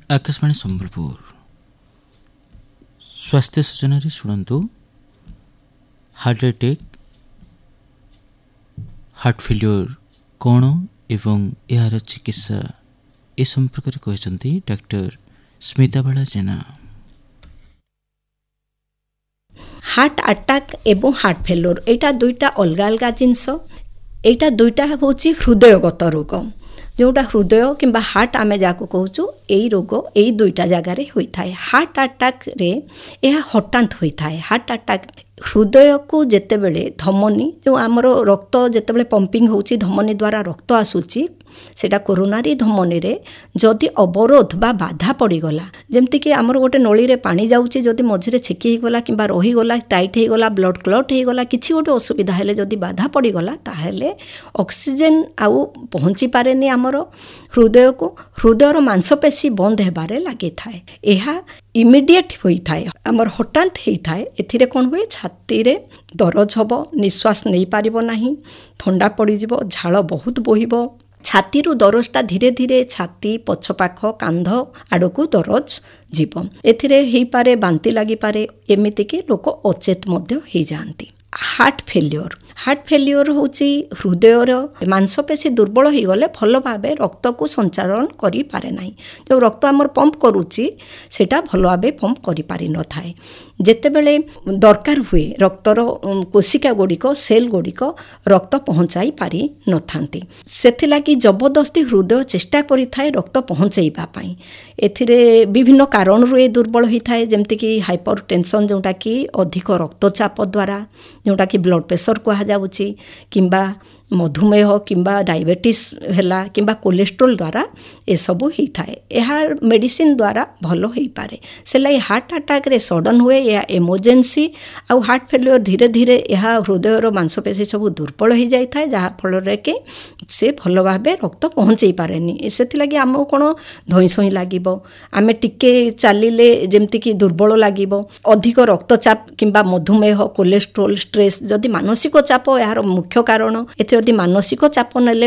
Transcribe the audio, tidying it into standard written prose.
आकाशवाणी संबलपुर स्वास्थ्य सूचना शुणु हार्ट अटैक हार्ट फेल्योर कौन एवं यार चिकित्सा ए संपर्क में कहते डॉक्टर स्मिता बाला जेना। हार्ट अटैक एवं हार्ट फेल्योर एटा दुईटा अलग अलग जिनस। एटा दुईटा होची हृदयगत रोग जोटा हृदय किंबा हार्ट आमे जाको कहूचु एई रोग एई दुईटा जगार होता है। हार्ट अटैक रे यह हठात होता है। हार्ट अटैक हृदय को जेतेबेले धमनी जो आमर रक्त जेतेबेले पंपिंग होची धमनी द्वारा रक्त आसूची सेटा कोरोनारी धमनी रे जदि अवरोध बा बाधा पड़ीगला जमती कि आमर गोटे नली रे पानी जाऊँगी जदि मझे छेकी होगला कि रहीगला टाइट होगला ब्लड क्लट होगला किसी गोटे असुविधा है जदि बाधा पड़ीगला ताहेले ऑक्सीजन आउ पहुँची पारेनी आमर हृदय को हृदयर मांसपेशी बंद हेबारे लगी थाए। यह इमिडिएट होता है आमर हठात होता है। एथिरे कौन हुए छाती रे दरज हब निश्वास नहीं पारिबो नाही ठंडा पड़ीजिबो झाड़ बहुत बोहिबो छाती रु दरजटा धीरे धीरे छाती पछपाख कांध आड़कू दरज जीव एथिरे हेई पारे बांती लगी पारे एमिति कि लोक अचेत मध्य हो जाती। हार्ट फेल्योर होची हृदयर मांसपेशी दुर्बल हो गले भल भाव रक्त को संचालन करि पारे नाही। जो रक्त आमर पंप करूची सेटा भल भाव पंप करि पारि न थाए। जेतेबेले दरकार हुए रक्तर कोशिका गुड़िक सेल गुड़िक रक्त पहुँचाई पारि न थांती सेथिलागि जबरदस्ती हृदय चेष्टा करि थाए रक्त पहुँचाइबा पई। एथिरे विभिन्न कारण रे दुर्बल होई थाए जेमति कि हाइपरटेंशन जोटा कि अधिक रक्तचाप द्वारा जोटा कि ब्लड प्रेशर कहा जाउची किंबा मधुमेह किंबा डायबिटीज हैला किंबा कोलेस्ट्रोल द्वारा ए सबु ही थाए। यार मेडिसिन द्वारा भलो हो पारे से लई हार्ट अटैक रे सडन हुए या इमरजेंसी आउ हार्ट फेल्योर धीरे धीरे यह हृदयर मांसपेशी सब दुर्बल हो जाए था जहाँ फल के से भल भाव रक्त पहुँचे पारेनि। से आमको कौन धई सई लगे आम टिके चलिले जमती कि दुर्बल लगे अधिक रक्तचाप किंबा मधुमेह कोलेस्ट्रोल स्ट्रेस जदि मानसिक चाप यार मुख्य कारण एथि मानसिक चाप नेले